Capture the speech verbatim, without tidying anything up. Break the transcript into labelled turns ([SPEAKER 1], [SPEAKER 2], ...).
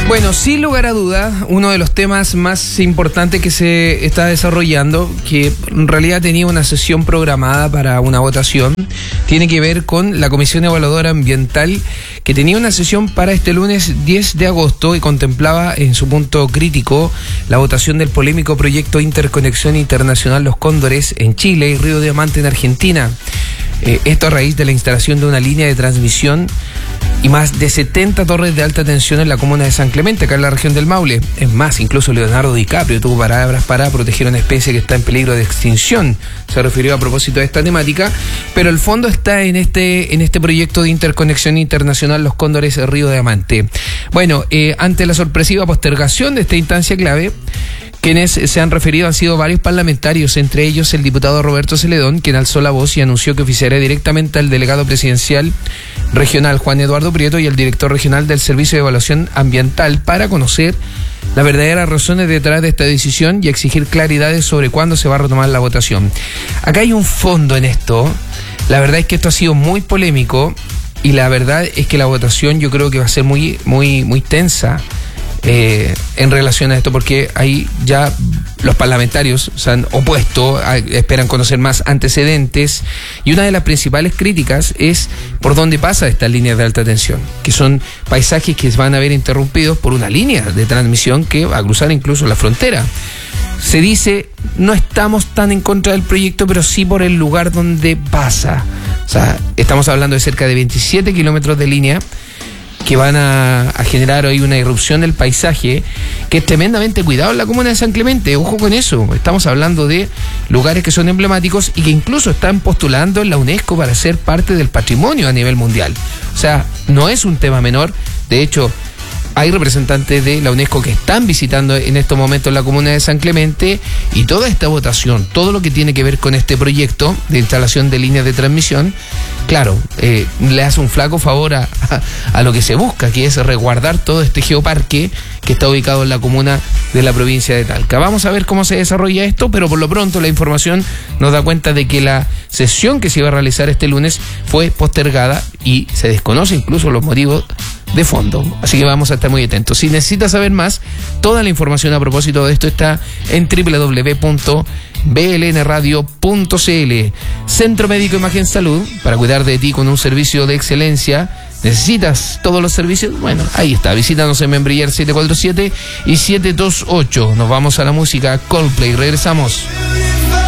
[SPEAKER 1] Bueno, sin lugar a duda, uno de los temas más importantes que se está desarrollando, que en realidad tenía una sesión programada para una votación, tiene que ver con la Comisión Evaluadora Ambiental, que tenía una sesión para este lunes diez de agosto y contemplaba en su punto crítico la votación del polémico proyecto Interconexión Internacional Los Cóndores en Chile y Río Diamante en Argentina. Eh, esto a raíz de la instalación de una línea de transmisión y más de setenta torres de alta tensión en la comuna de San Clemente, acá en la región del Maule. Es más, incluso Leonardo DiCaprio tuvo palabras para proteger una especie que está en peligro de extinción. Se refirió a propósito de esta temática, pero el fondo está en este, en este proyecto de Interconexión Internacional Los Cóndores Río Diamante. Bueno, eh, ante la sorpresiva postergación de esta instancia clave, quienes se han referido han sido varios parlamentarios, entre ellos el diputado Roberto Celedón, quien alzó la voz y anunció que oficiará directamente al delegado presidencial regional Juan Eduardo Prieto y al director regional del Servicio de Evaluación Ambiental para conocer las verdaderas razones detrás de esta decisión y exigir claridades sobre cuándo se va a retomar la votación. Acá hay un fondo en esto. La verdad es que esto ha sido muy polémico y la verdad es que la votación yo creo que va a ser muy, muy, muy tensa. Eh, en relación a esto, porque ahí ya los parlamentarios se han opuesto, a, esperan conocer más antecedentes, y una de las principales críticas es por dónde pasa estas líneas de alta tensión, que son paisajes que van a ver interrumpidos por una línea de transmisión que va a cruzar incluso la frontera. Se dice, no estamos tan en contra del proyecto, pero sí por el lugar donde pasa. O sea, estamos hablando de cerca de veintisiete kilómetros de línea que van a, a generar hoy una irrupción del paisaje que es tremendamente cuidado en la comuna de San Clemente. Ojo con eso, estamos hablando de lugares que son emblemáticos y que incluso están postulando en la UNESCO para ser parte del patrimonio a nivel mundial. O sea, no es un tema menor. De hecho, hay representantes de la UNESCO que están visitando en estos momentos la comuna de San Clemente, y toda esta votación, todo lo que tiene que ver con este proyecto de instalación de líneas de transmisión, claro, eh, le hace un flaco favor a, a, a lo que se busca, que es resguardar todo este geoparque que está ubicado en la comuna de la provincia de Talca. Vamos a ver cómo se desarrolla esto, pero por lo pronto la información nos da cuenta de que la sesión que se iba a realizar este lunes fue postergada y se desconoce incluso los motivos de fondo. Así que vamos a estar muy atentos. Si necesitas saber más, toda la información a propósito de esto está en doble u doble u doble u punto b l n radio punto c l. Centro Médico Imagen Salud, para cuidar de ti con un servicio de excelencia. ¿Necesitas todos los servicios? Bueno, ahí está. Visítanos en Membrillar siete cuatro siete y siete dos ocho. Nos vamos a la música. Coldplay. Regresamos.